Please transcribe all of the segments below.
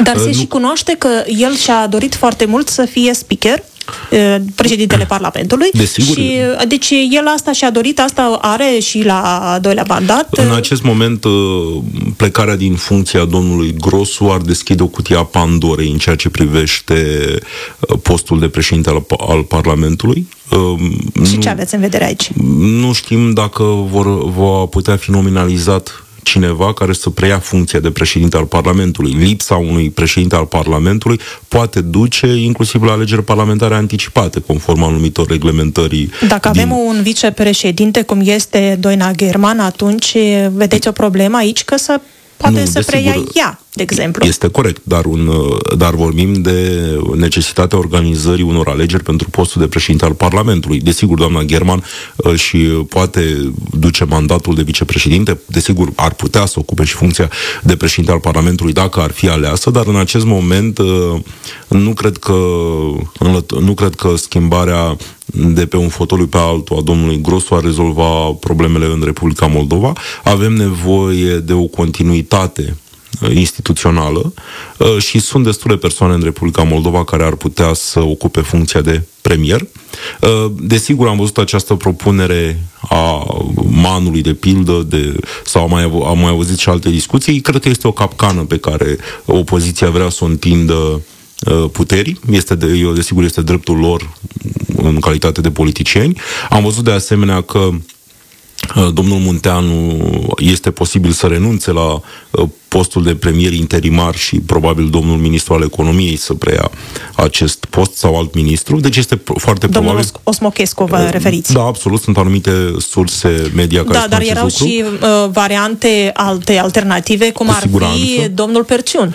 Dar se și cunoaște că el și-a dorit foarte mult să fie speaker, președintele Parlamentului. Desigur. Și deci el asta și-a dorit, asta are și la doilea mandat. În acest moment, plecarea din funcția domnului Grosu ar deschide o cutie a Pandorei în ceea ce privește postul de președinte al Parlamentului. Și ce aveți în vedere aici? Nu știm dacă va putea fi nominalizat cineva care să preia funcția de președinte al Parlamentului. Lipsa unui președinte al Parlamentului poate duce inclusiv la alegeri parlamentare anticipate, conform anumitor reglementări. Dacă avem un vicepreședinte, cum este Doina German, atunci vedeți o problemă aici că poate să preia ea, de exemplu. Este corect, dar vorbim de necesitatea organizării unor alegeri pentru postul de președinte al Parlamentului. Desigur, doamna German și poate duce mandatul de vicepreședinte, desigur, ar putea să ocupe și funcția de președinte al Parlamentului dacă ar fi aleasă, dar în acest moment nu cred că schimbarea de pe un fotoliu pe altul a domnului Grosu a rezolva problemele în Republica Moldova. Avem nevoie de o continuitate instituțională și sunt destule persoane în Republica Moldova care ar putea să ocupe funcția de premier. Desigur, am văzut această propunere a Manului, de pildă, sau am mai auzit și alte discuții. Cred că este o capcană pe care opoziția vrea să o întindă puterii. Desigur, este dreptul lor în calitate de politicieni. Am văzut de asemenea că domnul Munteanu este posibil să renunțe la postul de premier interimar și probabil domnul ministru al economiei să preia acest post sau alt ministru. Deci este foarte probabil... Domnul Osmochescu vă referiți? Da, absolut. Sunt anumite surse media care spun acest dar erau lucru. și variante alternative, cum ar fi domnul Perciun.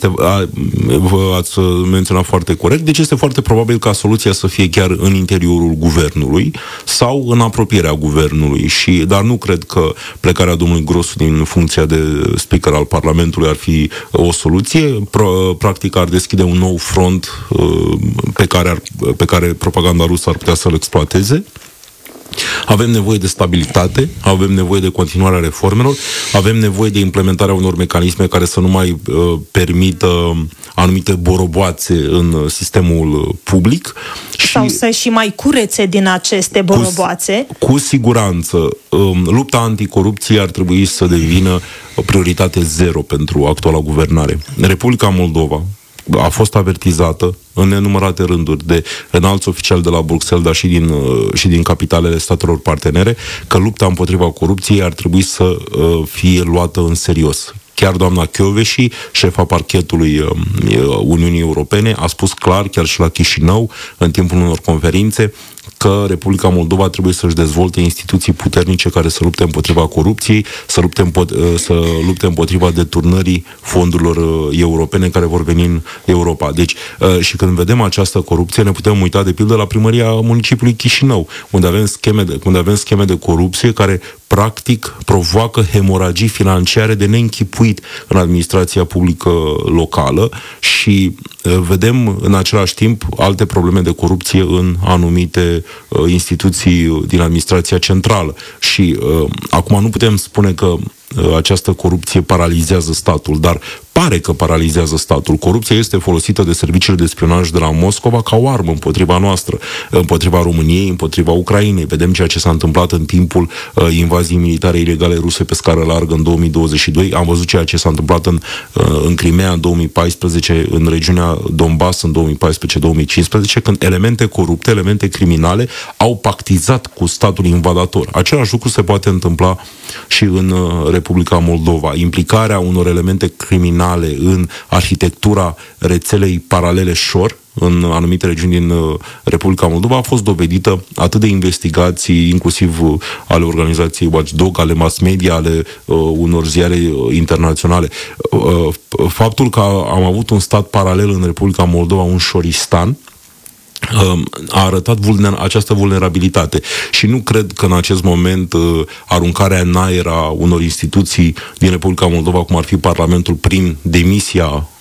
Ați menționat foarte corect. Deci este foarte probabil ca soluția să fie chiar în interiorul guvernului sau în apropierea guvernului. Dar nu cred că plecarea domnului Grosu din funcția de speaker al Parlamentului ar fi o soluție. Practic ar deschide un nou front pe care propaganda rusă ar putea să-l exploateze. Avem nevoie de stabilitate, avem nevoie de continuarea reformelor, avem nevoie de implementarea unor mecanisme care să nu mai permită anumite boroboațe în sistemul public. Sau să și mai curețe din aceste boroboațe. Cu siguranță, lupta anticorupție ar trebui să devină o prioritate zero pentru actuala guvernare. Republica Moldova a fost avertizată în nenumărate rânduri de înalți oficiali de la Bruxelles, dar și din capitalele statelor partenere, că lupta împotriva corupției ar trebui să fie luată în serios. Chiar doamna Kövesi, șefa parchetului Uniunii Europene, a spus clar, chiar și la Chișinău, în timpul unor conferințe, că Republica Moldova trebuie să-și dezvolte instituții puternice care să lupte împotriva corupției, să lupte împotriva deturnării fondurilor europene care vor veni în Europa. Deci, și când vedem această corupție, ne putem uita de pildă la primăria municipiului Chișinău, unde avem scheme de corupție care practic provoacă hemoragii financiare de neînchipuit în administrația publică locală și vedem în același timp alte probleme de corupție în anumite instituții din administrația centrală. Și acum nu putem spune că această corupție paralizează statul, dar pare că paralizează statul. Corupția este folosită de serviciile de spionaj de la Moscova ca o armă împotriva noastră, împotriva României, împotriva Ucrainei. Vedem ceea ce s-a întâmplat în timpul invaziei militare ilegale ruse pe scară largă în 2022. Am văzut ceea ce s-a întâmplat în Crimea în 2014, în regiunea Donbass în 2014-2015, când elemente corupte, elemente criminale au pactizat cu statul invadator. Același lucru se poate întâmpla și în Republica Moldova. Implicarea unor elemente criminale în arhitectura rețelei paralele SHOR în anumite regiuni din Republica Moldova a fost dovedită atât de investigații, inclusiv ale organizației Watchdog, ale mass media, ale unor ziare internaționale. Faptul că am avut un stat paralel în Republica Moldova, un Șoristan, a arătat această vulnerabilitate și nu cred că în acest moment aruncarea în aer a unor instituții din Republica Moldova, cum ar fi Parlamentul, prin demisia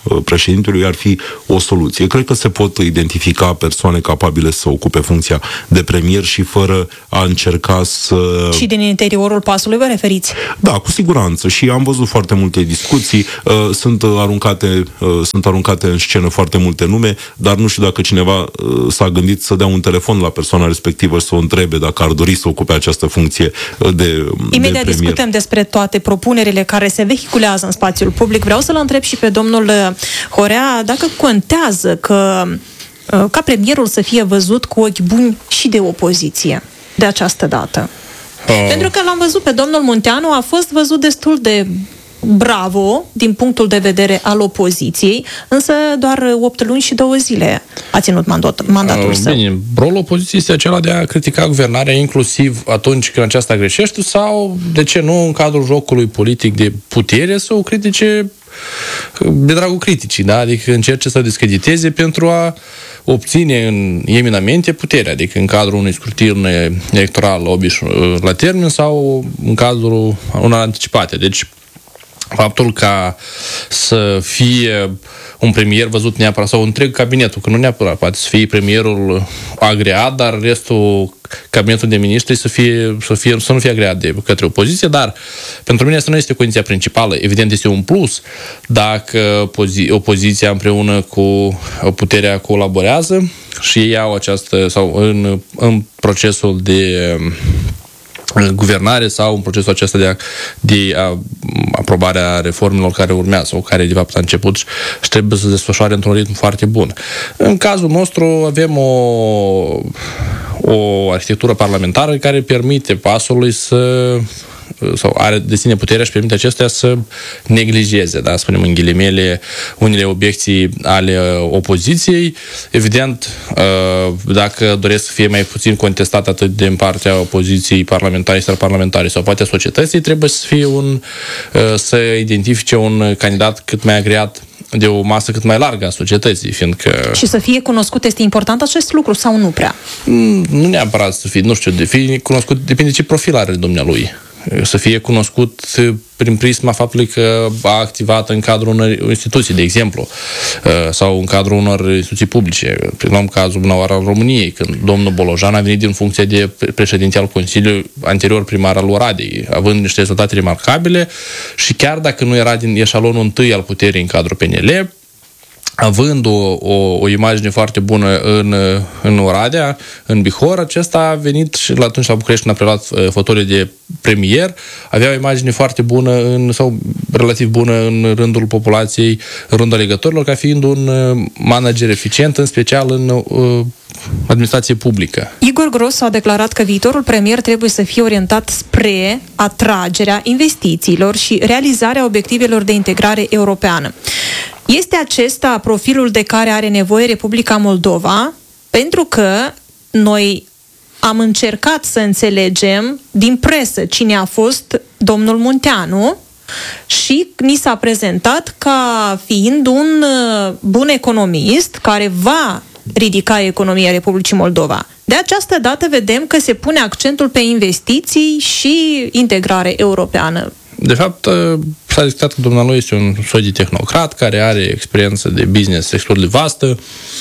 președintelui ar fi o soluție. Cred că se pot identifica persoane capabile să ocupe funcția de premier și fără a încerca să... Și din interiorul PAS-ului vă referiți? Da, cu siguranță. Și am văzut foarte multe discuții, sunt aruncate în scenă foarte multe nume, dar nu știu dacă cineva s-a gândit să dea un telefon la persoana respectivă și să o întrebe dacă ar dori să ocupe această funcție de Imediat discutăm despre toate propunerile care se vehiculează în spațiul public. Vreau să-l întreb și pe domnul Horea dacă contează ca premierul să fie văzut cu ochi buni și de opoziție de această dată. Pentru că l-am văzut pe domnul Munteanu, a fost văzut destul de bravo din punctul de vedere al opoziției, însă doar 8 luni și 2 zile a ținut mandatul său. Bine, rolul opoziției este acela de a critica guvernarea inclusiv atunci când aceasta greșește sau, de ce nu, în cadrul jocului politic de putere să o critique de dragul criticii, da? Adică încerce să discrediteze pentru a obține în eminamente puterea, adică în cadrul unui scrutin electoral la termen sau în cadrul unor anticipate. Deci, faptul ca să fie un premier văzut neapărat, sau întreg cabinetul, că nu neapărat, poate să fie premierul agreat, dar restul cabinetul de miniștri să nu fie agreat de către opoziție, dar pentru mine asta nu este condiția principală. Evident, este un plus dacă opoziția împreună cu puterea colaborează și ei au această, sau în procesul de guvernare sau în procesul acesta de aprobarea reformelor care urmează sau care de fapt a început și trebuie să se desfășoare într-un ritm foarte bun. În cazul nostru avem o arhitectură parlamentară care permite PAS-ului sau are de sine puterea și permite acestea să neglijeze, da, spunem în ghilimele, unele obiecții ale opoziției. Evident, dacă doresc să fie mai puțin contestat atât din partea opoziției parlamentare sau poate a societății, trebuie să identifice un candidat cât mai agreat de o masă cât mai largă a societății, fiindcă... Și să fie cunoscut, este important acest lucru sau nu prea? Nu neapărat să fie, nu știu, de fi cunoscut, depinde ce profil are dumnealui. Să fie cunoscut prin prisma faptului că a activat în cadrul unor instituții, de exemplu, sau în cadrul unor instituții publice. Luăm cazul bunăoară al României, când domnul Bolojan a venit din funcție de președinte al Consiliului, anterior primar al Oradei, având niște rezultate remarcabile și chiar dacă nu era din eșalonul întâi al puterii în cadrul PNL, având o imagine foarte bună în Oradea, în Bihor, acesta a venit și atunci la București când a preluat fotoliul de premier, avea o imagine foarte bună sau relativ bună în rândul populației, în rândul alegătorilor, ca fiind un manager eficient, în special în administrație publică. Igor Gros a declarat că viitorul premier trebuie să fie orientat spre atragerea investițiilor și realizarea obiectivelor de integrare europeană. Este acesta profilul de care are nevoie Republica Moldova? Pentru că noi am încercat să înțelegem din presă cine a fost domnul Munteanu și ni s-a prezentat ca fiind un bun economist care va ridica economia Republicii Moldova. De această dată vedem că se pune accentul pe investiții și integrare europeană. De fapt, s-a discutat că dumnealui este un soi de tehnocrat care are experiență de business extrem de vastă,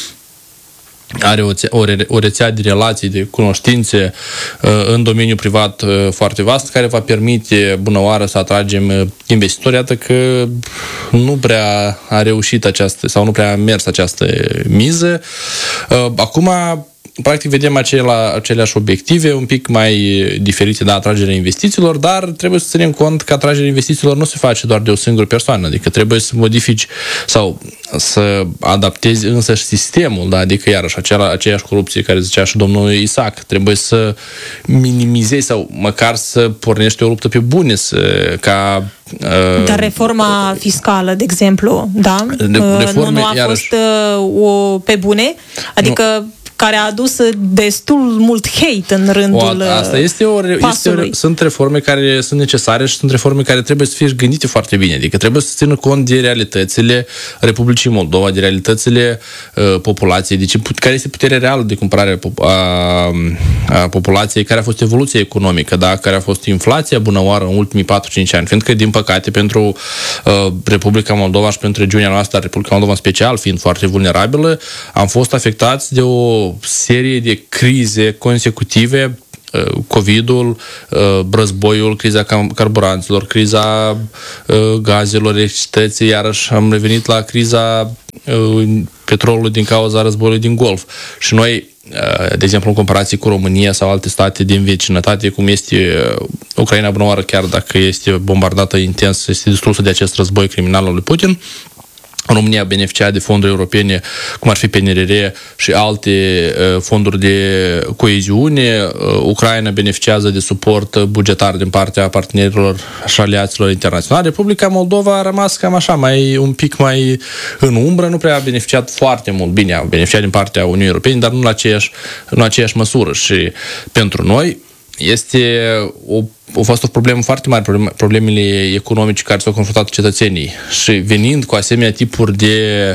are o rețea de relații, de cunoștințe în domeniul privat foarte vast, care va permite bună oară să atragem investitori. Iată că nu prea a reușit această, sau nu prea a mers această miză. Acum, practic, vedem aceleași obiective, un pic mai diferite de atragerea investițiilor, dar trebuie să ținem cont că atragerea investițiilor nu se face doar de o singură persoană, adică trebuie să modifici sau să adaptezi însăși sistemul, da? Adică iarăși aceeași corupție care zicea și domnul Isaac, trebuie să minimizezi sau măcar să pornești o luptă pe bune, ca dar reforma fiscală, de exemplu, da? Nu a fost pe bune? Adică care a adus destul mult hate în rândul asta sunt reforme care sunt necesare și sunt reforme care trebuie să fie gândite foarte bine. Adică trebuie să țină cont de realitățile Republicii Moldova, de realitățile populației, care este puterea reală de cumpărare a populației, care a fost evoluția economică, da? Care a fost inflația bună oară în ultimii 4-5 ani. Fiindcă, din păcate, pentru Republica Moldova și pentru regiunea noastră, Republica Moldova în special, fiind foarte vulnerabilă, am fost afectați de o serie de crize consecutive, COVID-ul, războiul, criza carburanților, criza gazelor, electricității, iarăși am revenit la criza petrolului din cauza războiului din Golf. Și noi, de exemplu, în comparație cu România sau alte state din vecinătate, cum este Ucraina, bună oară, chiar dacă este bombardată intens, este distrusă de acest război criminal al lui Putin, România beneficia de fonduri europene, cum ar fi PNRR și alte fonduri de coeziune. Ucraina beneficiază de suport bugetar din partea partenerilor și aliaților internaționali. Republica Moldova a rămas cam așa, un pic mai în umbră, nu prea a beneficiat foarte mult. Bine, a beneficiat din partea Uniunii Europene, dar nu la aceeași măsură. Și pentru noi a fost o problemă foarte mare, problemele economice care s-au confruntat cetățenii. Și venind cu asemenea tipuri de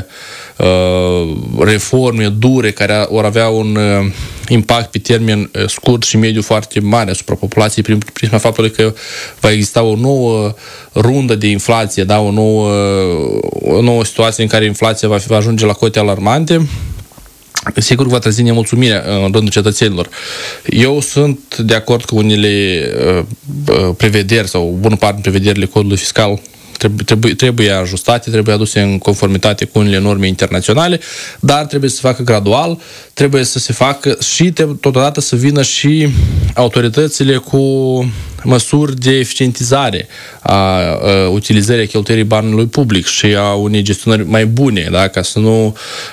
reforme dure care vor avea un impact pe termen scurt și mediu foarte mare asupra populației, prin prisma faptului că va exista o nouă rundă de inflație, da? o nouă situație în care inflația va ajunge la cote alarmante, sigur va trezi nemulțumirea în rândul cetățenilor. Eu sunt de acord cu unele prevederi sau o bună parte din prevederile codului fiscal trebuie ajustate, trebuie aduse în conformitate cu unele norme internaționale, dar trebuie să se facă gradual, trebuie să se facă și totodată să vină și autoritățile cu măsuri de eficientizare a utilizării cheltuirii banului public și a unei gestionări mai bune, da? Ca să nu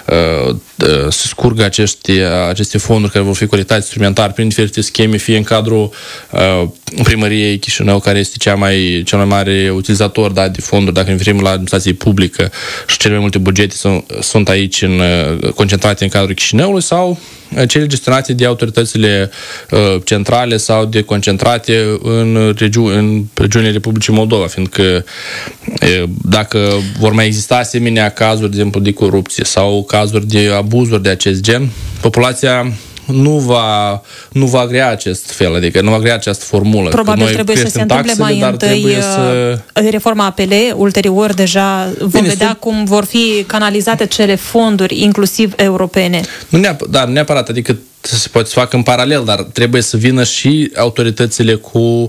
se scurgă aceste fonduri care vor fi colectate suplimentar prin diferite scheme, fie în cadrul primăriei Chișinău, care este cel mai mare utilizator, da, de fonduri, dacă ne referim la administrație publică, și cele mai multe bugete sunt aici concentrate în cadrul Chișinăului, sau cele gestionate de autoritățile centrale sau de concentrate în regiunile Republicii Moldova, fiindcă dacă vor mai exista asemenea cazuri, de exemplu, de corupție sau cazuri de abuzuri de acest gen, populația nu va agrea acest fel, adică nu va agrea această formulă. Probabil trebuie să se întâmple mai întâi reforma APL, ulterior deja vom vedea cum vor fi canalizate cele fonduri, inclusiv europene. Nu neapărat, adică se poate să facă în paralel, dar trebuie să vină și autoritățile cu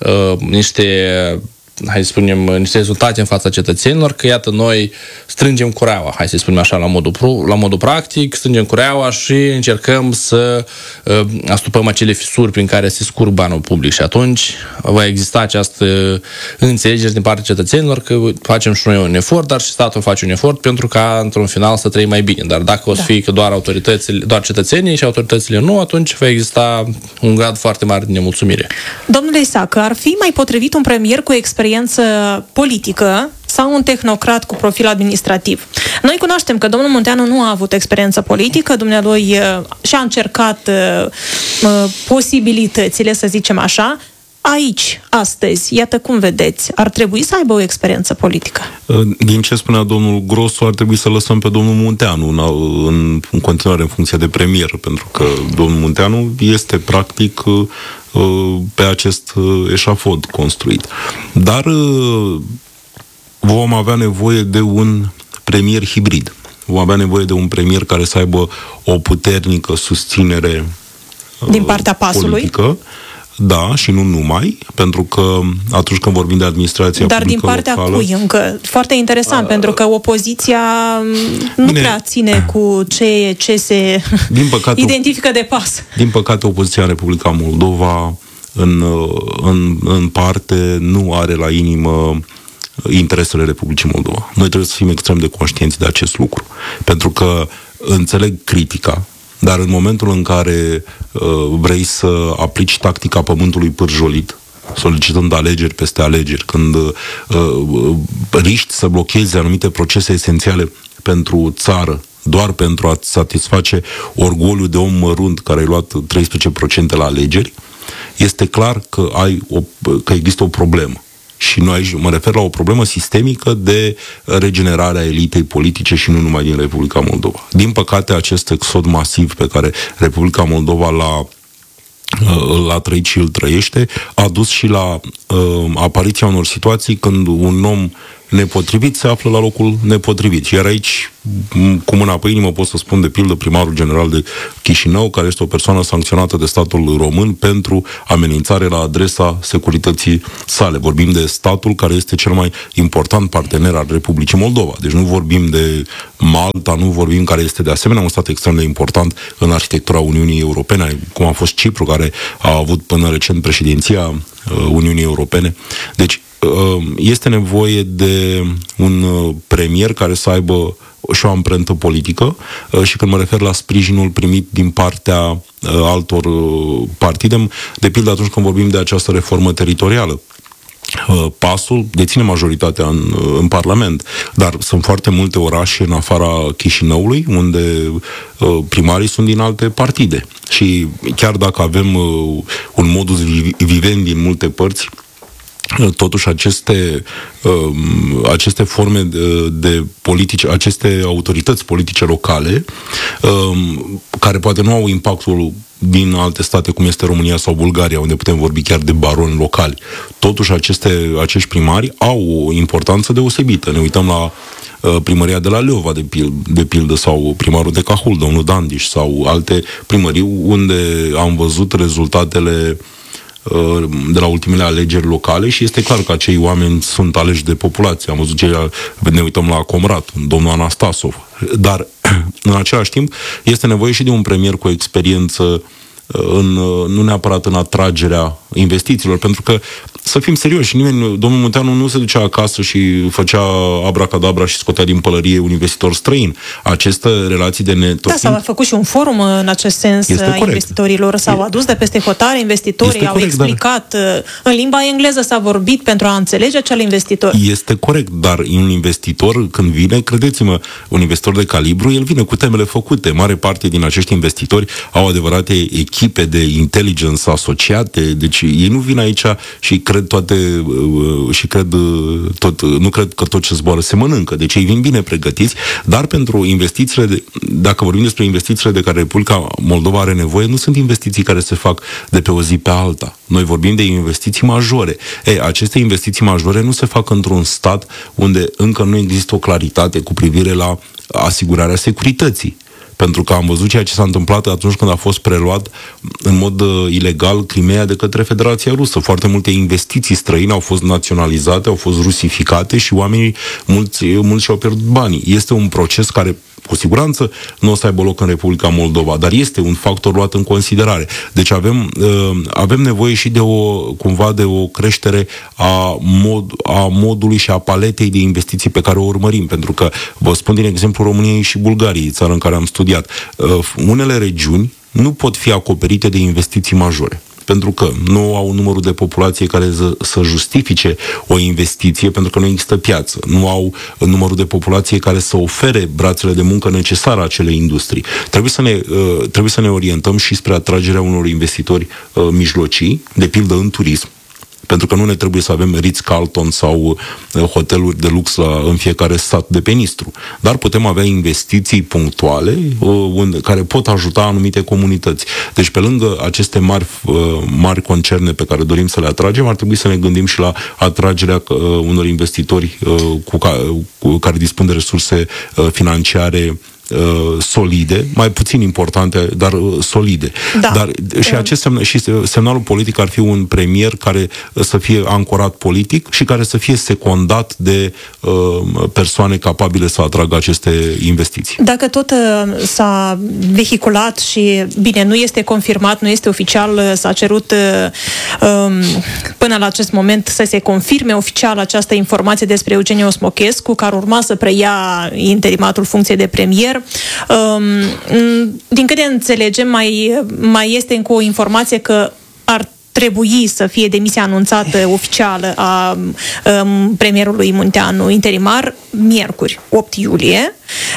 niște rezultate în fața cetățenilor, că iată noi strângem cureaua, hai să spunem așa, la modul practic, strângem cureaua și încercăm să astupăm acele fisuri prin care se scurg banul public, și atunci va exista această înțelegere din partea cetățenilor că facem și noi un efort, dar și statul face un efort pentru ca într-un final să trăim mai bine. Dar dacă o să fie că doar cetățenii și autoritățile nu, atunci va exista un grad foarte mare de nemulțumire. Domnule Isac, ar fi mai potrivit un premier cu experiență politică sau un tehnocrat cu profil administrativ? Noi cunoaștem că domnul Munteanu nu a avut experiență politică, dumnealui și-a încercat posibilitățile, să zicem așa. Aici, astăzi, iată cum vedeți, ar trebui să aibă o experiență politică? Din ce spunea domnul Grosu, ar trebui să lăsăm pe domnul Munteanu în continuare în funcție de premier, pentru că domnul Munteanu este practic pe acest eșafod construit. Dar vom avea nevoie de un premier hibrid. Vom avea nevoie de un premier care să aibă o puternică susținere din partea PAS-ului. Politică. Da, și nu numai, pentru că atunci când vorbim de administrația publică locală... Dar din partea cui încă? Foarte interesant, pentru că opoziția nu prea ține cu ce se identifică de PAS. Din păcate, opoziția în Republica Moldova în parte nu are la inimă interesele Republicii Moldova. Noi trebuie să fim extrem de conștienți de acest lucru, pentru că înțeleg critica, dar în momentul în care vrei să aplici tactica pământului pârjolit, solicitând alegeri peste alegeri, când riști să blochezi anumite procese esențiale pentru țară, doar pentru a satisface orgoliul de om mărunt care ai luat 13% la alegeri, este clar că că există o problemă. Și noi aici mă refer la o problemă sistemică de regenerare a elitei politice și nu numai din Republica Moldova. Din păcate, acest exod masiv pe care Republica Moldova l-a trăit și îl trăiește, a dus și la apariția unor situații când un om nepotrivit se află la locul nepotrivit. Iar aici, cu mâna pe inimă, pot să spun de pildă primarul general de Chișinău, care este o persoană sancționată de statul român pentru amenințare la adresa securității sale. Vorbim de statul care este cel mai important partener al Republicii Moldova. Deci nu vorbim de Malta, nu vorbim care este de asemenea un stat extrem de important în arhitectura Uniunii Europene, cum a fost Cipru, care a avut până recent președinția Uniunii Europene. Deci este nevoie de un premier care să aibă și o amprentă politică și când mă refer la sprijinul primit din partea altor partide, de pildă atunci când vorbim de această reformă teritorială. PAS-ul deține majoritatea în Parlament, dar sunt foarte multe orașe în afara Chișinăului unde primarii sunt din alte partide. Și chiar dacă avem un modus vivendi în multe părți, totuși aceste forme de politici, aceste autorități politice locale, care poate nu au impactul din alte state cum este România sau Bulgaria, unde putem vorbi chiar de baroni locali. Totuși acești primari au o importanță deosebită. Ne uităm la primăria de la Leova, de pildă, sau primarul de Cahul, domnul Dandiș, sau alte primării unde am văzut rezultatele de la ultimele alegeri locale și este clar că acei oameni sunt aleși de populație. Am văzut ne uităm la Comrat, domnul Anastasov. Dar, în același timp, este nevoie și de un premier cu experiență nu neapărat în atragerea investițiilor, pentru că, să fim serioși, domnul Munteanu nu se ducea acasă și făcea abracadabra și scotea din pălărie un investitor străin. Aceste relații de networking... Da, s-a făcut și un forum în acest sens a investitorilor. S-au adus de peste hotare investitorii, au explicat. În limba engleză s-a vorbit pentru a înțelege acel investitor. Este corect, dar un investitor, când vine, credeți-mă, un investitor de calibru, el vine cu temele făcute. Mare parte din acești investitori au adevărate echipe de inteligență asociate, deci ei nu vin aici și cred nu cred că tot ce zboară se mănâncă. Deci ei vin bine pregătiți, dar pentru investițiile, dacă vorbim despre investițiile de care Republica Moldova are nevoie, nu sunt investiții care se fac de pe o zi pe alta. Noi vorbim de investiții majore. Aceste investiții majore nu se fac într-un stat unde încă nu există o claritate cu privire la asigurarea securității. Pentru că am văzut ceea ce s-a întâmplat atunci când a fost preluat în mod ilegal Crimea de către Federația Rusă. Foarte multe investiții străine au fost naționalizate, au fost rusificate și oamenii mulți și-au pierdut banii. Este un proces care cu siguranță nu o să aibă loc în Republica Moldova, dar este un factor luat în considerare. Deci avem nevoie și de o creștere a modului și a paletei de investiții pe care o urmărim, pentru că vă spun din exemplu României și Bulgariei, țară în care am studiat. Unele regiuni nu pot fi acoperite de investiții majore, pentru că nu au numărul de populație care să justifice o investiție, pentru că nu există piață. Nu au numărul de populație care să ofere brațele de muncă necesare acelei industrii. Trebuie să ne orientăm și spre atragerea unor investitori mijlocii, de pildă în turism, pentru că nu ne trebuie să avem Ritz-Carlton sau hoteluri de lux în fiecare sat de pe Nistru. Dar putem avea investiții punctuale care pot ajuta anumite comunități. Deci pe lângă aceste mari concerne pe care dorim să le atragem, ar trebui să ne gândim și la atragerea unor investitori care dispun de resurse financiare solide, mai puțin importante, dar solide. Da. Dar și semnalul politic ar fi un premier care să fie ancorat politic și care să fie secundat de persoane capabile să atragă aceste investiții. Dacă tot s-a vehiculat și, bine, nu este confirmat, nu este oficial, s-a cerut până la acest moment să se confirme oficial această informație despre Eugeniu Osmochescu, care urma să preia interimatul funcției de premier. Din câte înțelegem, mai este încă o informație că ar trebui să fie demisia anunțată oficială a premierului Munteanu interimar miercuri, 8 iulie.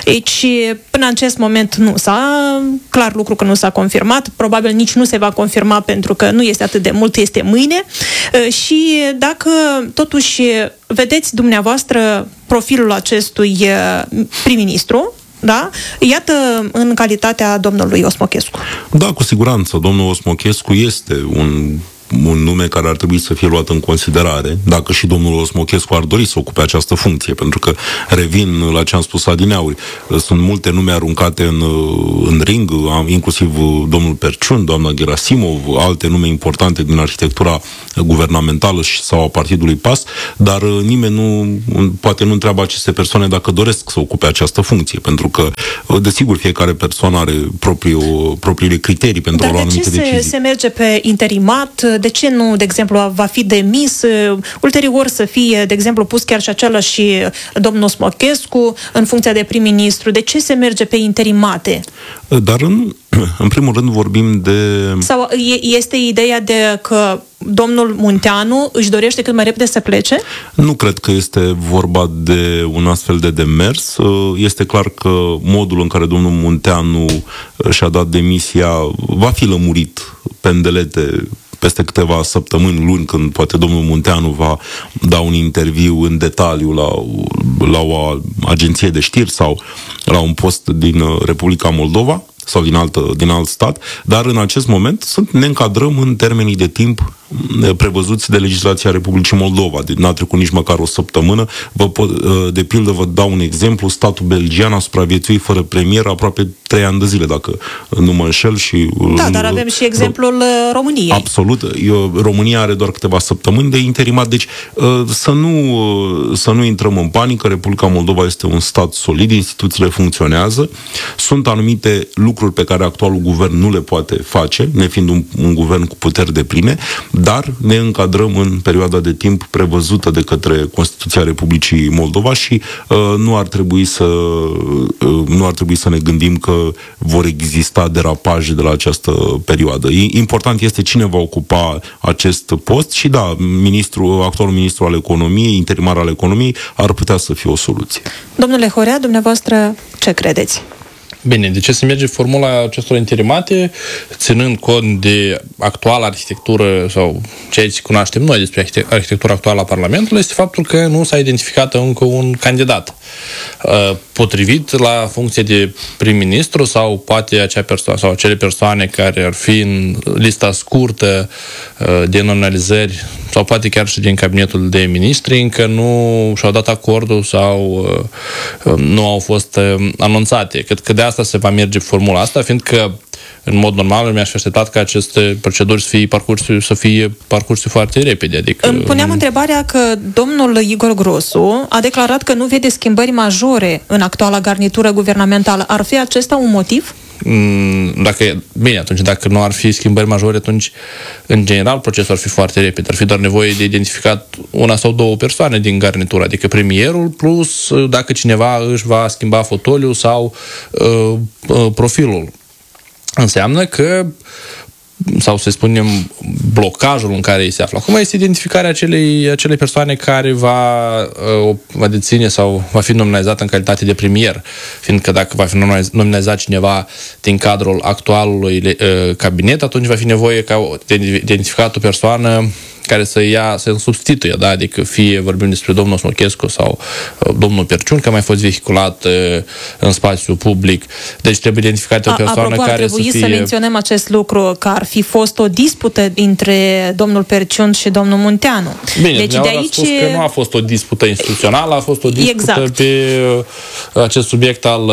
Deci, până în acest moment nu s-a, clar lucru că nu s-a confirmat, probabil nici nu se va confirma pentru că nu este atât de mult, este mâine. Și dacă totuși vedeți dumneavoastră profilul acestui prim-ministru, da? Iată, în calitatea domnului Osmochescu. Da, cu siguranță. Domnul Osmochescu este un nume care ar trebui să fie luat în considerare, dacă și domnul Osmochescu ar dori să ocupe această funcție, pentru că, revin la ce am spus adineauri, sunt multe nume aruncate în ring, inclusiv domnul Perciun, doamna Gerasimov, alte nume importante din arhitectura guvernamentală sau a partidului PAS, dar nimeni poate nu întreabă aceste persoane dacă doresc să ocupe această funcție, pentru că, desigur, fiecare persoană are propriile criterii pentru a lua anumite decizii. Dar de ce se merge pe interimat? De ce nu, de exemplu, va fi demis, ulterior să fie, de exemplu, pus chiar și același domnul Osmochescu în funcția de prim-ministru? De ce se merge pe interimate? Dar în primul rând vorbim de... Sau este ideea de că domnul Munteanu își dorește cât mai repede să plece? Nu cred că este vorba de un astfel de demers. Este clar că modul în care domnul Munteanu și-a dat demisia va fi lămurit pe îndelete peste câteva săptămâni, luni, când poate domnul Munteanu va da un interviu în detaliu la o agenție de știri sau la un post din Republica Moldova sau din alt stat, dar în acest moment ne încadrăm în termenii de timp prevăzuți de legislația Republicii Moldova. N-a trecut nici măcar o săptămână. De pildă, vă dau un exemplu, statul belgian a supraviețuit fără premier aproape 3 ani de zile, dacă nu mă înșel. Da, dar avem și exemplul României. Absolut. România are doar câteva săptămâni de interimat, deci să nu intrăm în panică. Republica Moldova este un stat solid, instituțiile funcționează, sunt anumite lucruri pe care actualul guvern nu le poate face, nefiind un guvern cu puteri depline, dar ne încadrăm în perioada de timp prevăzută de către Constituția Republicii Moldova și nu ar trebui să ne gândim că vor exista derapaje de la această perioadă. Important este cine va ocupa acest post și da, actualul ministru al economiei, interimar al economiei, ar putea să fie o soluție. Domnule Horea, dumneavoastră ce credeți? Bine, de ce se merge formula acestor interimate, ținând cont de actuala arhitectură sau ceea ce cunoaștem noi despre arhitectura actuală a Parlamentului, este faptul că nu s-a identificat încă un candidat potrivit la funcție de prim-ministru sau poate acea persoană sau acele persoane care ar fi în lista scurtă de nominalizări sau poate chiar și din cabinetul de ministri încă nu și-au dat acordul sau nu au fost anunțate. Cred că de asta se va merge formula asta, fiindcă în mod normal mi-aș fi așteptat ca aceste proceduri să fie parcurse foarte repede. Adică, îmi puneam întrebarea că domnul Igor Grosu a declarat că nu vede schimbări majore în actuala garnitură guvernamentală. Ar fi acesta un motiv? Dacă nu ar fi schimbări majore, atunci, în general, procesul ar fi foarte repede. Ar fi doar nevoie de identificat una sau două persoane din garnitură, adică premierul, plus dacă cineva își va schimba fotoliul sau profilul. Înseamnă că, sau să spunem, blocajul în care ei se află acum este identificarea acelei persoane care va deține sau va fi nominalizată în calitate de premier. Fiindcă dacă va fi nominalizat cineva din cadrul actualului cabinet, atunci va fi nevoie de identificat o persoană care să substituie, da? Adică fie vorbim despre domnul Osmochescu sau domnul Perciun, că a mai fost vehiculat în spațiu public. Deci trebuie identificată o persoană care să fie... să menționăm acest lucru, că ar fi fost o dispută între domnul Perciun și domnul Munteanu. Bine, deci de aici... spus că nu a fost o dispută instituțională, a fost o dispută pe acest subiect al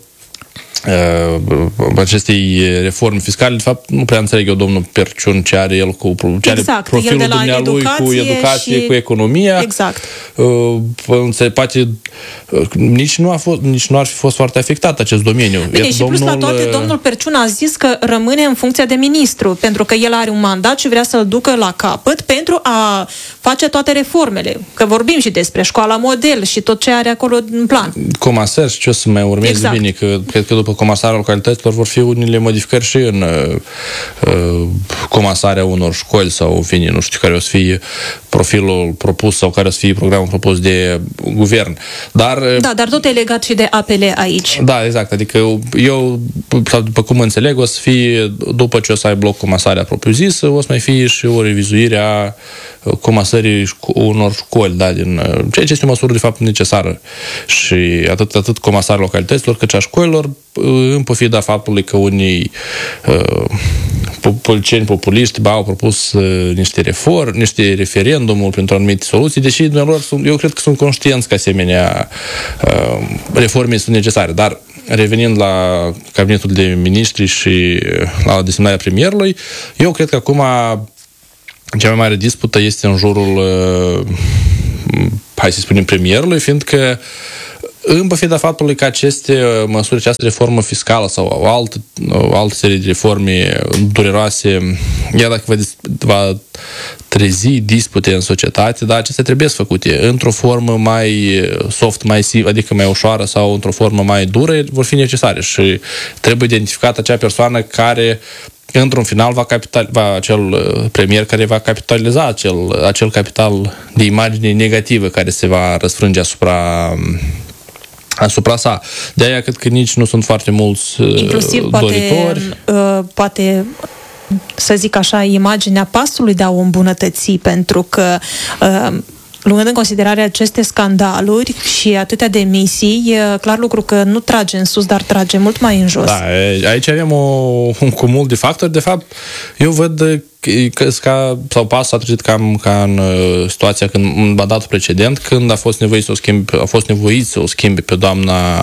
acestei reforme fiscale. De fapt, nu prea înțeleg eu domnul Perciun ce are el cu profilul dumnealui, cu educație, cu economia. Exact. Poate nici nu ar fi fost foarte afectat acest domeniu. Bine, și plus la toate, domnul Perciun a zis că rămâne în funcția de ministru, pentru că el are un mandat și vrea să-l ducă la capăt pentru a face toate reformele. Că vorbim și despre școala model și tot ce are acolo în plan. Comasări și ce o să mai urmeze, exact. Bine, că cred că după comasarea localităților vor fi unele modificări și în comasarea unor școli sau, în fine, nu știu care o să fie profilul propus sau care o să fie programul propus de guvern. Dar tot e legat și de apele aici. Da, exact. Adică eu, după cum înțeleg, o să fie, după ce o să aibă loc comasarea propriu-zisă, o să mai fie și o revizuire a comasării unor școli, da, din ceea ce este o măsură de fapt necesară. Și atât comasarea localităților cât și a școlilor, în pofida faptului că unii politicieni populiști au propus niște referendumuri pentru anumite soluții, deși eu cred că sunt conștienți că asemenea reforme sunt necesare. Dar revenind la cabinetul de miniștri și la desemnarea premierului, eu cred că acum cea mai mare dispută este în jurul hai să spunem premierului, fiindcă în pofida faptului că aceste măsuri, această reformă fiscală sau o altă serie de reforme dureroase, iar dacă va trezi dispute în societate, dar acestea trebuie să făcute într-o formă mai soft, mai simplă, adică mai ușoară sau într-o formă mai dură, vor fi necesare și trebuie identificată acea persoană care într-un final acel premier care va capitaliza acel capital de imagine negativă care se va răsfrânge asupra sa. De aia cred că nici nu sunt foarte mulți inclusiv doritori. Poate să zic așa, imaginea PAS-ului de a o îmbunătăți, pentru că luând în considerare aceste scandaluri și atâtea demisii, e clar lucru că nu trage în sus, dar trage mult mai în jos. Da, aici avem un cumul de factori. De fapt, eu văd că PAS a trezit cam ca în situația când, în mandatul precedent, când a fost nevoit să o schimbe pe doamna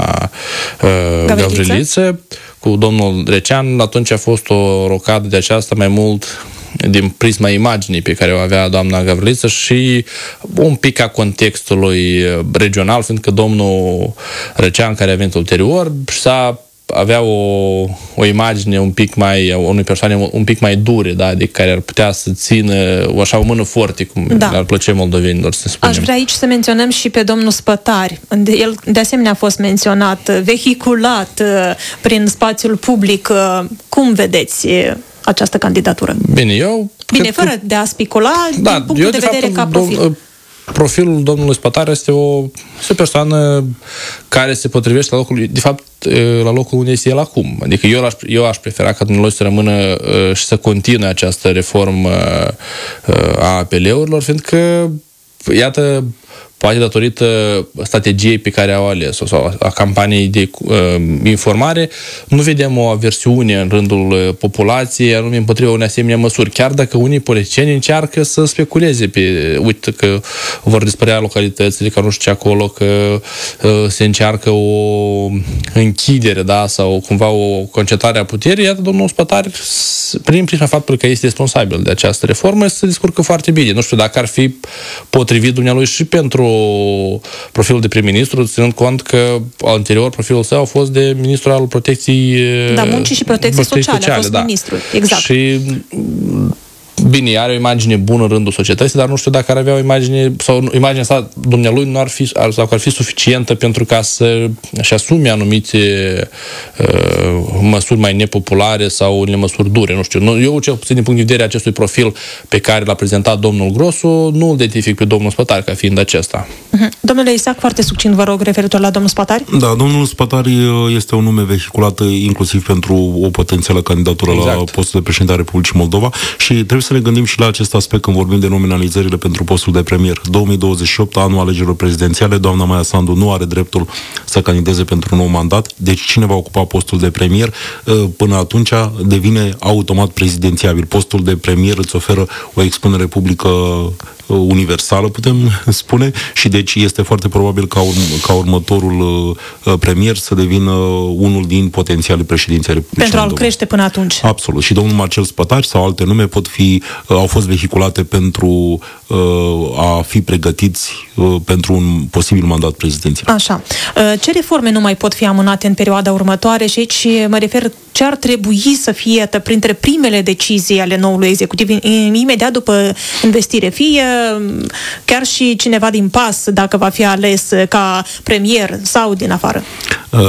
Gavriliță cu domnul Recean. Atunci a fost o rocadă de aceasta mai mult din prisma imaginii pe care o avea doamna Gavriliță și un pic a contextului regional, fiindcă domnul Recean, care a venit ulterior, avea o imagine un pic mai, unei persoane un pic mai dure, da, adică care ar putea să țină așa o mână forte, cum ar plăcea moldovenilor să spunem. Aș vrea aici să menționăm și pe domnul Spătari. El de asemenea a fost menționat, vehiculat prin spațiul public. Cum vedeți această candidatură? Bine, fără de a specula, din punctul de vedere ca profil. Profilul domnului Spătar este o persoană care se potrivește la locul, de fapt, la locul unde este el acum. Adică eu aș prefera ca dumneavoastră să rămână și să continue această reformă a APL-urilor, fiindcă, iată, poate datorită strategiei pe care au ales-o sau a campaniei de informare, nu vedem o aversiune în rândul populației anume împotriva unei asemenea măsuri, chiar dacă unii politicieni încearcă să speculeze uite că vor dispărea localitățile, că nu știu ce acolo, că se încearcă o închidere, da, sau cumva o concentrare a puterii. Iată, domnul Spătar, prin prisma faptului că este responsabil de această reformă, se descurcă foarte bine. Nu știu dacă ar fi potrivit dumnealui și pentru profilul de prim-ministru, ținând cont că anterior profilul său a fost de ministru al protecției muncii și protecției sociale, a fost ministru, exact. Și bine, are o imagine bună în rândul societății, dar nu știu dacă ar avea o imagine, sau imaginea sa dumnealui nu ar fi, sau ar fi suficientă pentru ca să-și asume anumite măsuri mai nepopulare sau unele măsuri dure, nu știu. Eu, cel puțin din punct de vedere acestui profil pe care l-a prezentat domnul Grosu, nu îl identific pe domnul Spătari ca fiind acesta. Domnule Isaac, foarte succint, vă rog, referitor la domnul Spătari. Da, domnul Spătari este un nume vehiculat inclusiv pentru o potențială candidatură la postul de președinte a Republicii Moldova și trebuie să ne gândim și la acest aspect când vorbim de nominalizările pentru postul de premier. 2028, anul alegerilor prezidențiale, doamna Maia Sandu nu are dreptul să candideze pentru un nou mandat, deci cine va ocupa postul de premier până atunci devine automat prezidențiabil. Postul de premier îți oferă o expunere publică universală, putem spune, și deci este foarte probabil ca următorul premier să devină unul din potențialii președinții ai Republicii Moldova. Pentru a-l crește până atunci. Absolut. Și domnul Marcel Spătari sau alte nume au fost vehiculate pentru a fi pregătiți pentru un posibil mandat prezidențial. Așa. Ce reforme nu mai pot fi amânate în perioada următoare? Și aici mă refer ce ar trebui să fie printre primele decizii ale noului executiv imediat după investire, fie chiar și cineva din PAS, dacă va fi ales ca premier sau din afară?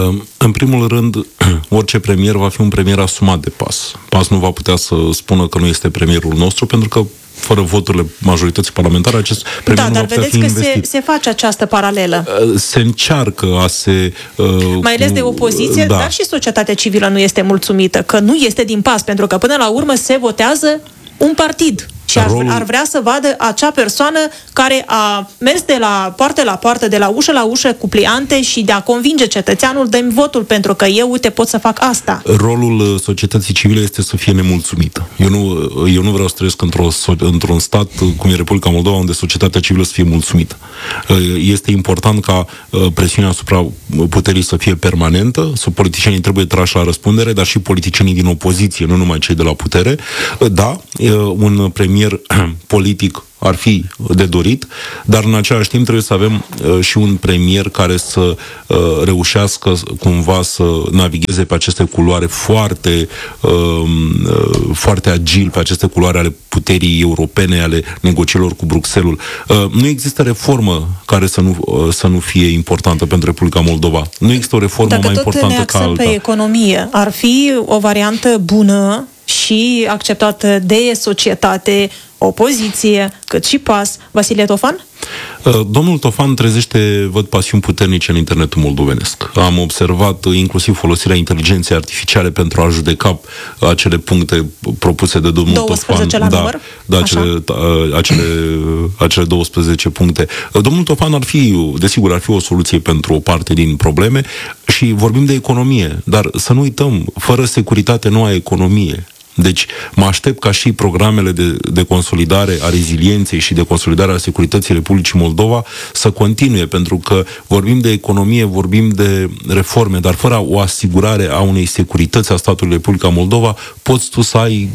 În primul rând, orice premier va fi un premier asumat de PAS. PAS nu va putea să spună că nu este premierul nostru, pentru că fără voturile majorității parlamentare, acest premier nu va putea fi investit. Da, dar vedeți că se face această paralelă. Se încearcă a se... Mai ales de opoziție, dar și societatea civilă nu este mulțumită, că nu este din PAS, pentru că până la urmă se votează un partid. Și ar vrea să vadă acea persoană care a mers de la poartă la poartă, de la ușă la ușă cu pliante și de a convinge cetățeanul, dă-mi votul pentru că eu, uite, pot să fac asta. Rolul societății civile este să fie nemulțumită. Eu nu vreau să trăiesc într-un stat cum e Republica Moldova, unde societatea civilă să fie mulțumită. Este important ca presiunea asupra puterii să fie permanentă, politicienii trebuie trași la răspundere, dar și politicienii din opoziție, nu numai cei de la putere. Da, un premier politic ar fi de dorit, dar în același timp trebuie să avem și un premier care să reușească cumva să navigheze pe aceste culoare foarte, foarte agil, pe aceste culoare ale puterii europene, ale negocierilor cu Bruxelles. Nu există reformă care să nu fie importantă pentru Republica Moldova. Nu există o reformă mai importantă ca alta. Pe economie, ar fi o variantă bună și acceptată de societate, opoziție, cât și PAS. Vasile Tofan? Domnul Tofan trezește, văd, pasiuni puternice în internetul moldovenesc. Am observat inclusiv folosirea inteligenței artificiale pentru a judeca acele puncte propuse de domnul 12 Tofan. La număr? Acele 12 puncte. Domnul Tofan ar fi o soluție pentru o parte din probleme și vorbim de economie, dar să nu uităm, fără securitate nu ai economie. Deci mă aștept ca și programele de consolidare a rezilienței și de consolidare a securității Republicii Moldova să continue, pentru că vorbim de economie, vorbim de reforme, dar fără o asigurare a unei securități a statului Republica Moldova, poți tu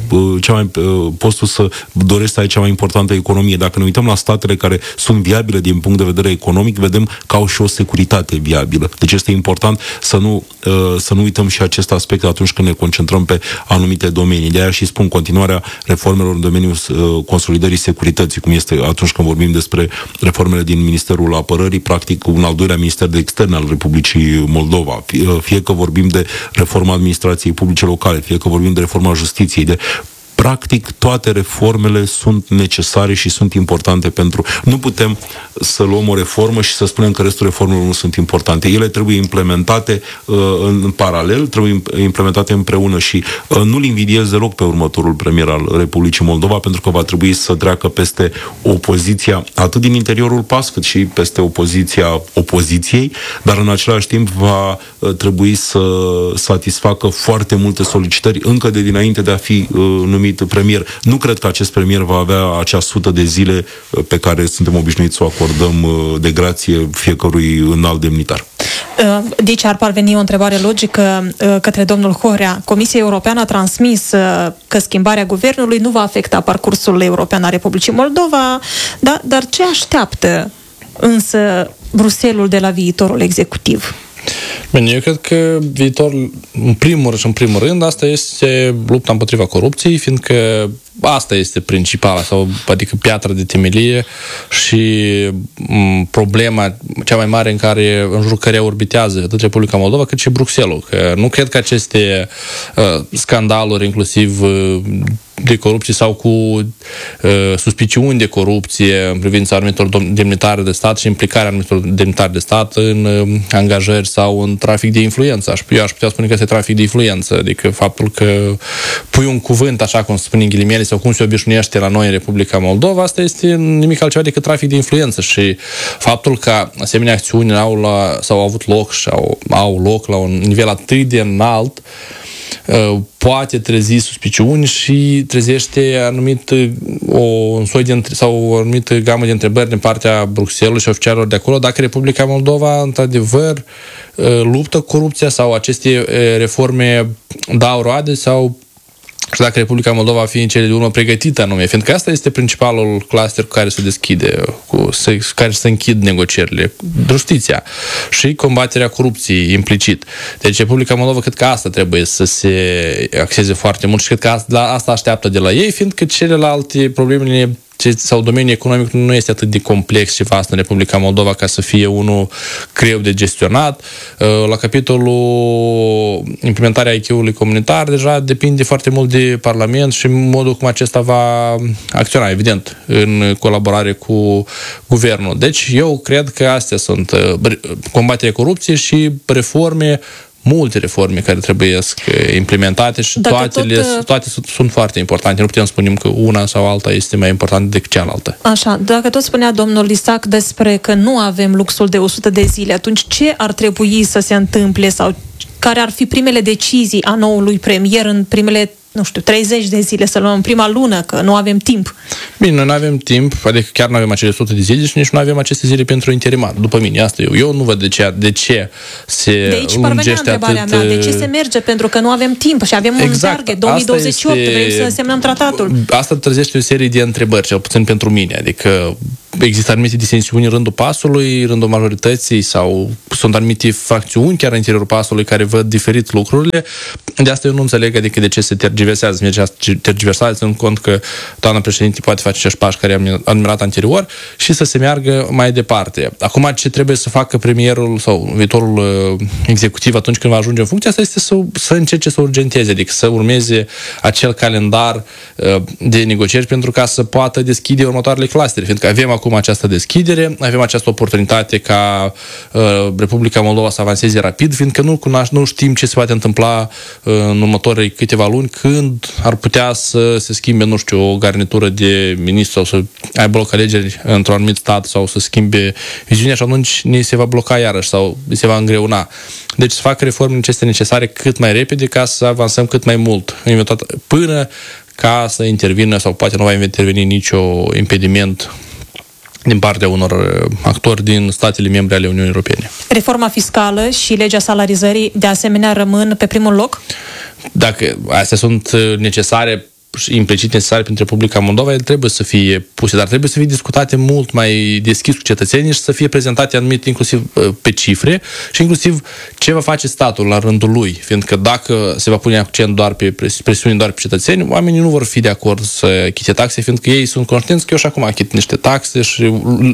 să dorești să ai cea mai importantă economie. Dacă ne uităm la statele care sunt viabile din punct de vedere economic, vedem că au și o securitate viabilă. Deci este important să nu uităm și acest aspect atunci când ne concentrăm pe anumite domenii. De aia și spun continuarea reformelor în domeniul consolidării securității, cum este atunci când vorbim despre reformele din Ministerul Apărării, practic un al doilea minister de externe al Republicii Moldova. Fie că vorbim de reforma administrației publice locale, fie că vorbim de reforma justiției, practic, toate reformele sunt necesare și sunt importante Nu putem să luăm o reformă și să spunem că restul reformelor nu sunt importante. Ele trebuie implementate în paralel, trebuie implementate împreună și nu-l invidiez deloc pe următorul premier al Republicii Moldova, pentru că va trebui să treacă peste opoziția, atât din interiorul PAS, cât și peste opoziția opoziției, dar în același timp va trebui să satisfacă foarte multe solicitări încă de dinainte de a fi numit premier. Nu cred că acest premier va avea acea 100 de zile pe care suntem obișnuiți să o acordăm de grație fiecărui înalt demnitar. Deci ar parveni o întrebare logică către domnul Horea. Comisia Europeană a transmis că schimbarea guvernului nu va afecta parcursul european al Republicii Moldova, dar ce așteaptă însă Bruxelles de la viitorul executiv? Bine, eu cred că viitorul, în primul rând, asta este lupta împotriva corupției, fiindcă asta este principala, adică piatra de temelie și problema cea mai mare în jurul căreia orbitează atât Republica Moldova cât și Bruxelles. Că nu cred că aceste scandaluri, inclusiv de corupție sau cu suspiciuni de corupție în privința anumitor demnitari de stat și implicarea anumitor demnitari de stat în angajări sau în trafic de influență. Eu aș putea spune că este trafic de influență, adică faptul că pui un cuvânt, așa cum se spune în ghilimele, sau cum se obișnuiește la noi în Republica Moldova, asta este nimic altceva decât trafic de influență și faptul că asemenea acțiuni au avut loc și au loc la un nivel atât de înalt poate trezi suspiciuni și trezește o anumită gamă de întrebări din partea Bruxelles și oficialilor de acolo, dacă Republica Moldova într-adevăr luptă corupția sau aceste reforme dau roade sau și dacă Republica Moldova va fi în cele de urmă pregătită anume, fiindcă asta este principalul cluster cu care se deschide, care se închid negocierile, justiția și combaterea corupției implicit. Deci Republica Moldova cred că asta trebuie să se axeze foarte mult și cred că asta așteaptă de la ei, fiindcă celelalte problemele sau domeniul economic nu este atât de complex și vast în Republica Moldova ca să fie unul greu de gestionat. La capitolul implementarea IQ-ului comunitar deja depinde foarte mult de Parlament și modul cum acesta va acționa, evident, în colaborare cu guvernul. Deci eu cred că astea sunt combaterea corupției și reforme, multe reforme care trebuie implementate și toate sunt foarte importante. Nu putem spune că una sau alta este mai importantă decât cealaltă. Așa, dacă tot spunea domnul Isac despre că nu avem luxul de 100 de zile, atunci ce ar trebui să se întâmple sau care ar fi primele decizii a noului premier în primele 30 de zile, să luăm în prima lună, că nu avem timp? Bine, noi nu avem timp, adică chiar nu avem acele 100 de zile și nici nu avem aceste zile pentru interimar. După mine, asta eu nu văd de ce se de aici lungește întrebarea mea, de ce se merge? Pentru că nu avem timp și avem un target, 2028, vrem să semnăm tratatul. Asta trezește o serie de întrebări, cel puțin pentru mine, adică există anumite disensiuni în rândul PAS-ului, în rândul majorității sau sunt anumite fracțiuni chiar în interiorul PAS-ului care văd diferit lucrurile. De asta eu nu înțeleg adică de ce se tergiversează, ținând cont că doamna președinte poate face acești pași care am enumerat anterior și să se meargă mai departe. Acum ce trebuie să facă premierul sau viitorul executiv atunci când va ajunge în funcție, asta este să încerce să urgenteze, adică să urmeze acel calendar de negocieri pentru ca să poată deschide următoarele clustere, fiindcă avem acum această deschidere, avem această oportunitate ca Republica Moldova să avanseze rapid, fiindcă nu știm ce se poate întâmpla în următorii câteva luni, când ar putea să se schimbe, nu știu, o garnitură de ministru sau să aibă loc alegeri într-un anumit stat sau să schimbe viziunea și atunci ni se va bloca iarăși sau se va îngreuna. Deci să facă reformele necesare cât mai repede ca să avansăm cât mai mult până ca să intervină sau poate nu va interveni nicio impediment din partea unor actori din statele membre ale Uniunii Europene. Reforma fiscală și legea salarizării de asemenea rămân pe primul loc? Dacă astea sunt necesare și implicit necesare pentru Republica Moldova, ele trebuie să fie puse, dar trebuie să fie discutate mult mai deschis cu cetățenii și să fie prezentate anumite inclusiv pe cifre și inclusiv ce va face statul la rândul lui, fiindcă dacă se va pune accent doar pe presiuni doar pe cetățeni, oamenii nu vor fi de acord să chite taxe, fiindcă ei sunt conștienți că eu și acum achit niște taxe și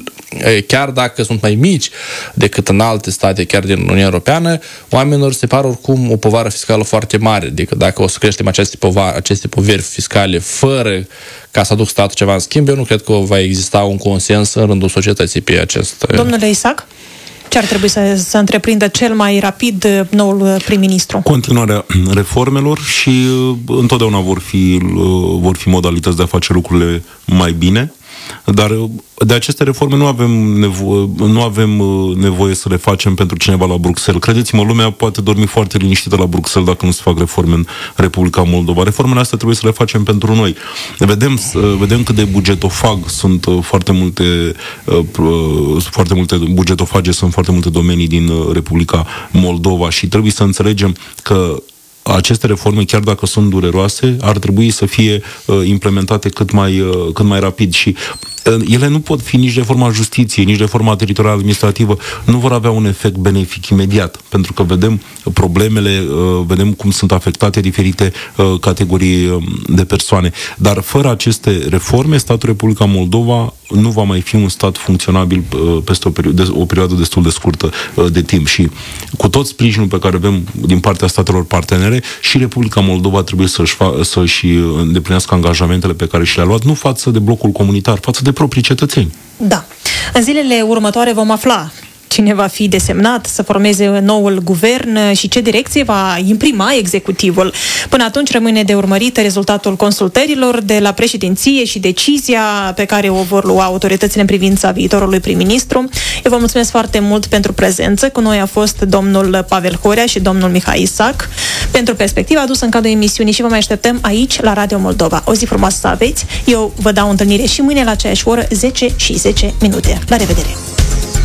chiar dacă sunt mai mici decât în alte state, chiar din Uniunea Europeană, oamenilor se pare oricum o povară fiscală foarte mare, adică dacă o să creștem aceste poveri fiscale fără ca să aduc statul ceva în schimb, eu nu cred că va exista un consens în rândul societății pe acest... Domnule Isac, ce ar trebui să întreprindă cel mai rapid noul prim-ministru? Continuarea reformelor și întotdeauna vor fi modalități de a face lucrurile mai bine, dar de aceste reforme nu avem nevoie să le facem pentru cineva la Bruxelles. Credeți-mă, lumea poate dormi foarte liniștită la Bruxelles dacă nu se fac reforme în Republica Moldova. Reformele astea trebuie să le facem pentru noi. Vedem cât de bugetofag sunt foarte multe bugetofage, sunt foarte multe domenii din Republica Moldova și trebuie să înțelegem că aceste reforme, chiar dacă sunt dureroase, ar trebui să fie implementate cât mai rapid și ele nu pot fi nici reforma justiției, nici reforma teritorială administrativă, nu vor avea un efect benefic imediat, pentru că vedem problemele, vedem cum sunt afectate diferite categorii de persoane. Dar fără aceste reforme, statul Republica Moldova nu va mai fi un stat funcționabil peste o perioadă destul de scurtă de timp și cu tot sprijinul pe care avem din partea statelor partenere și Republica Moldova trebuie să-și îndeplinească angajamentele pe care și le-a luat, nu față de blocul comunitar, față de proprii cetățeni. Da. În zilele următoare vom afla cine va fi desemnat să formeze noul guvern și ce direcție va imprima executivul. Până atunci rămâne de urmărit rezultatul consultărilor de la președinție și decizia pe care o vor lua autoritățile în privința viitorului prim-ministru. Eu vă mulțumesc foarte mult pentru prezență. Cu noi a fost domnul Pavel Horea și domnul Mihai Isac pentru perspectiva adusă în cadrul emisiunii și vă mai așteptăm aici la Radio Moldova. O zi frumoasă să aveți. Eu vă dau întâlnire și mâine la aceeași oră, 10:10. La revedere!